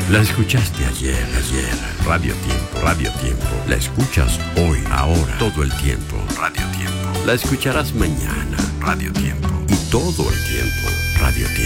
La escuchaste ayer. Radio Tiempo. La escuchas hoy, ahora, todo el tiempo. Radio Tiempo. La escucharás mañana. Radio Tiempo. Y todo el tiempo. Radio Tiempo.